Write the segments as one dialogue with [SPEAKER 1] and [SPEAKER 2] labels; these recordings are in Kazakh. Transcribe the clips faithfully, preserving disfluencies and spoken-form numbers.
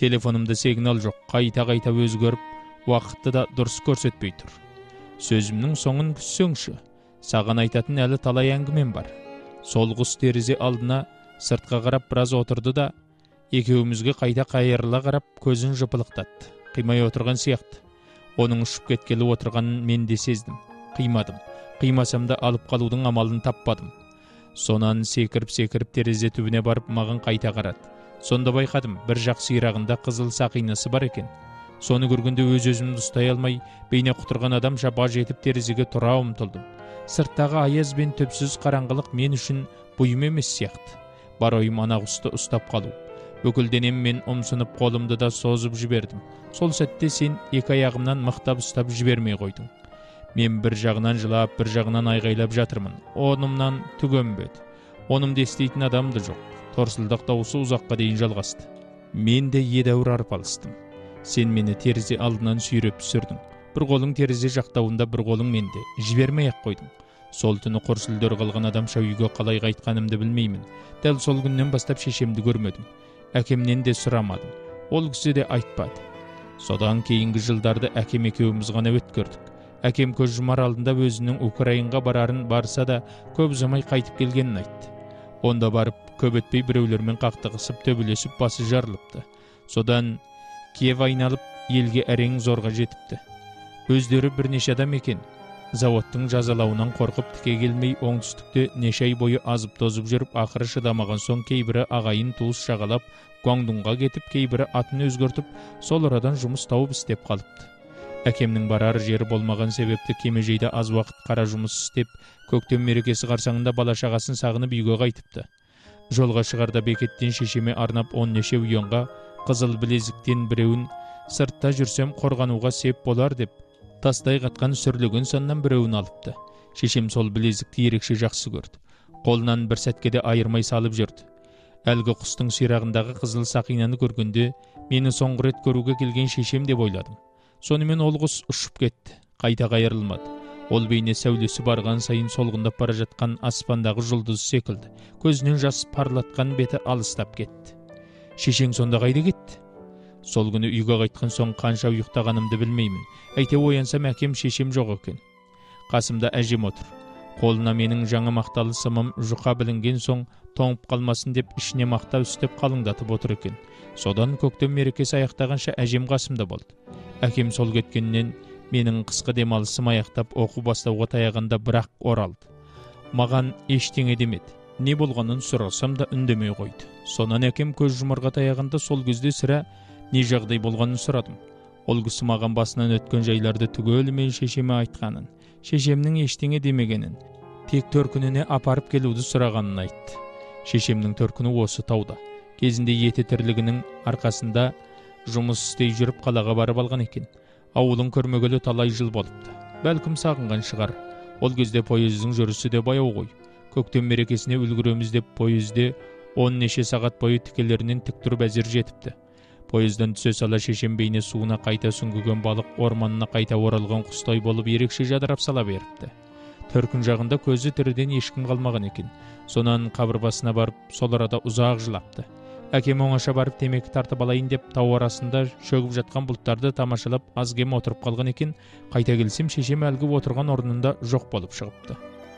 [SPEAKER 1] Телефонымда сигнал жоқ, қайта-қайта өзгеріп, уақытты да дұрыс көрсетпей тұр. Сөзімнің соңын күссеңші, саған айтатын әлі талай әңгімем бар. Сол құс терезе алдына сыртқа қарап біраз отырды да, екеумізге қайта қайырыла қарап көзін жыпылықтатты. Қимай отырған сияқты. Оның ұшып кеткелі отырғанын мен де сездім. Қимадым. Қимасам да алып қалудың амалын таппадым. Сонан секіріп-секіріп терезе түбіне барып маған қайта қарады. Сонда байқадым, бір жақ сирағында қызыл сақинасы бар екен. Соны көргенде өз-өзімді ұстай алмай, бейне құтырған адамша баж етіп терезеге тұра ұмтылдым. Сырттағы аяз бен төпсіз қараңғылық мен үшін бұйым емес сияқты. Бар ойым ана құсты ұстап қалу. Бүкіл денем мен ұмсынып қолымды да созып жібердім. Сол сәтте сен екі аяғымнан мықтап ұстап жібермей қойдың. Мен бір жағынан жылап, бір жағынан айғайлап жатырмын. Онымнан түгенбеді. Онымды естейтін адамды жоқ. Торсылдақ дауысы ұзаққа дейін жалғасты. Мен де едәуір арпалыстым. Сен мені терезе алдынан сүйреп түсірдің. Бір қолың терезе жақтауында, бір қолың менде. Жібермей-ақ қойдың. Сол түні құрсылдыр қалған адамша үйге қалай қайтқанымды білмеймін. Дәл сол күннен бастап шешемді көрмедім. Әкемнен де сұрамадым. Ол кісі де айтпады. Содан кейінгі жылдарды әкем екеуміз ғана өткөрдік. Әкем көз жұмар алдында өзінің Украинға барарын барса да көп ұзамай қайтып келгенін айтты. Онда барып көп өтпей біреулермен қақтығысып төбелесіп басы жарылыпты. Содан Киев айналып елге әрең зорға жетіпті. Өздері бірнеше адам екен. Заводтың жазалауынан қорқып тіке келмей оңтүстікте неше ай бойы азып тозып жүріп, ақыры шыдамаған соң кейбірі ағайын туыс шағалап Гуандунға кетіп, кейбірі атын өзгертіп, сол арадан жұмыс тауып істеп қалыпты. Әкемнің барар жері болмаған себепті кемежейде аз уақыт қара жұмыс істеп, көктем мерекесі қарсаңында бала-шағасын сағынып үйге қайтыпты. Жолға шығарда бекеттен шешеме арнап он неше уйонға қызыл білезіктен біреуін сыртта жүрсем қорғануға сеп болар деп тастай қатқан сүрлеген саннан біреуін алыпты. Шешем сол білезікті ерекше жақсы көрді. Қолынан бір сәткеде айырмай салып жүрді. Әлгі құстың сирағындағы қызыл сақинаны көргенде мені соңғы рет көруге келген шешем деп ойладым. Сонымен ол құс ұшып кетті, қайта қайырылмады. Ол бейне сәулесі барған сайын солғындап бара жатқан аспандағы жұлдыз секілді. Көзінен жас парлатқан беті алыстап кетті. Шешең сонда қайда кетті? Сол күні үйге қайтқан соң қанша ұйықтағанымды білмеймін. Әйте оянсам әкем шешем жоқ екен. Қасымда әжем отыр. Қолына менің жаңа мақталы сымым жұқа білінген соң тоңып қалмасын деп ішіне мақта үстеп қалыңдатып отыр екен. Содан көктем мерекесі аяқтағанша әжем қасымда болды. Әкем сол кеткеннен менің қысқы демалысым аяқтап оқу бастауға таяғанда бірақ оралды. Маған ештеңе демеді. Не болғанын сұрасам да үндемей қойды. Сонан әкем көз жұмырға таяғанда сол кезде сірә не жағдай болғанын сұрадым. Ол кісі маған басынан өткен жайларды түгелімен шешеме айтқанын, шешемнің ештеңе демегенін, тек төркініне апарып келуді сұрағанын айтты. Шешемнің төркіні осы тауда. Кезінде еті тірлігінің арқасында жұмыс істей жүріп қалаға барып алған екен. Ауылын көрмегелі талай жыл болыпты. Бәлкім сағынған шығар. Ол кезде пойыздың жүрісі де баяу ғой. Көктем мерекесіне үлгіреміз деп пойызде он неше сағат бойы тікелерінен тік тұрып әзер жетіпті. Пойыздан түсе сала шешем бейне суына қайта сүңгіген балық орманына қайта оралған құстай болып ерекше жадырап сала беріпті. Төркін жағында көзі тіріден ешкім қалмаған екен. Сонан қабырғасына барып сол арада ұзақ жылапты. Әкем оңаша барып темекі тартып алайын деп тау арасында шөгіп жатқан бұлттарды тамашалап аз кем отырып қалған екен. Қайта келсем шешем әлгі отырған орнында жоқ болып шығыпты.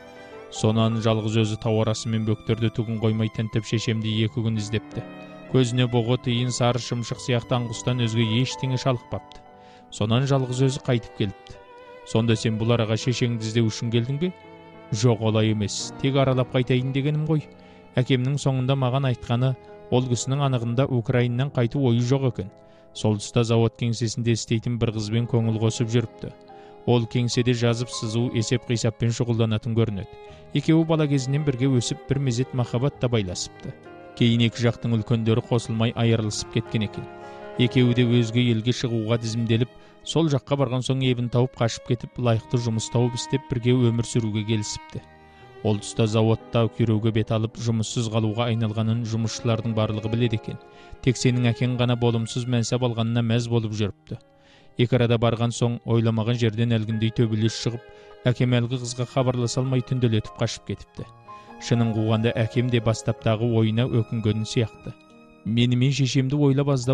[SPEAKER 1] Сонан жалғыз өзі тау арасымен бөктерді түгін қоймай тінтіп шешемді екі күн іздепті. Көзіне бұғы, тиын, сары шымшық сияқты аңғыстан өзге ештеңе шалықпапты. Сонан жалғыз өзі қайтып келіпті. Сонда сен бұл араға шешеңді іздеу үшін келдің бе? Жоқ, олай емес. Тек аралап қайтайын дегенім ғой. Әкемнің соңында маған айтқаны, ол кісінің анығында Украиннан қайту ойы жоқ екен. Сол тұста завод кеңсесінде істейтін бір қызбен көңіл қосып жүріпті. Ол кеңседе жазып сызу, есеп қисаппен шұғылданатын көрінеді. Екеуі бала кезінен бірге өсіп, бір мезет махаббат та байласыпты. Кейін екі жақтың үлкендері қосылмай айырылысып кеткен екен. Екеуі де өзге елге шығуға тізімделіп, сол жаққа барған соң ебін тауып қашып кетіп, лайықты жұмыс тауып істеп бірге өмір сүруге келісіпті. Ол тұста заводта күйреуге бет алып, жұмыссыз қалуға айналғанын жұмысшылардың барлығы біледі екен. Тек сенің әкең ғана болымсыз мәнсап алғанына мәз болып жүріпті. Екі арада барған соң ойламаған жерден әлгіндей төбелес шығып, әкем әлгі қызға хабарласа алмай түнделетіп қашып кетіпті. Шынын қуғанда әкем де бастаптағы ойына өкінгенін сияқты. Менімен шешемді ойлап аздап